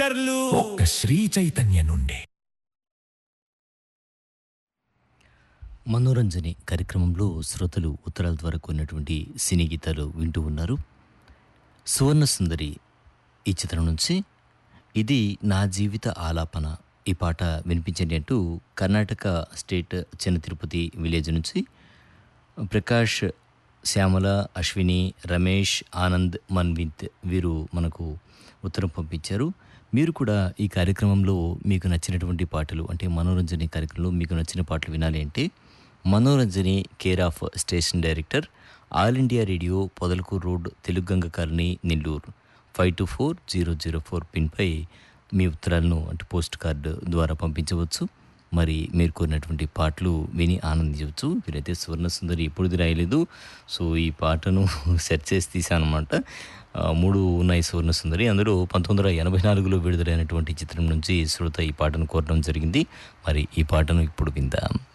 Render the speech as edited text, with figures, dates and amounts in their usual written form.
నెంబర్లు ఒక్క శ్రీ చైతన్య నుండి. మనోరంజని కార్యక్రమంలో శ్రోతలు ఉత్తరాల ద్వారా కొన్నటువంటి సినీ గీతాలు వింటూ ఉన్నారు. సువర్ణ సుందరి ఈ చిత్రం నుంచి ఇది నా జీవిత ఆలాపన, ఈ పాట వినిపించండి అంటూ కర్ణాటక స్టేట్ చిన్న తిరుపతి విలేజ్ నుంచి ప్రకాష్, శ్యామల, అశ్విని, రమేష్, ఆనంద్, మన్విత్ వీరు మనకు ఉత్తరం పంపించారు. మీరు కూడా ఈ కార్యక్రమంలో మీకు నచ్చినటువంటి పాటలు అంటే మనోరంజని కార్యక్రమంలో మీకు నచ్చిన పాటలు వినాలి అంటే మనోరంజని care of station director, all India radio, Podalakuru road, Telugu Ganga colony, Nellore 524004 పిన్పై మీ ఉత్తరాలను అంటే పోస్ట్ కార్డు ద్వారా పంపించవచ్చు. మరి మీరు కోరినటువంటి పాటలు విని ఆనందించవచ్చు. వీరైతే సువర్ణ సుందరి ఎప్పుడుది రాయలేదు, సో ఈ పాటను సెర్చ్ చేసి తీశాను అనమాట. 3 ఉన్నాయి సువర్ణ సుందరి, అందులో 1984లో విడుదలైనటువంటి చిత్రం నుంచి శ్రోత ఈ పాటను కోరడం జరిగింది. మరి ఈ పాటను ఇప్పుడు విందాం.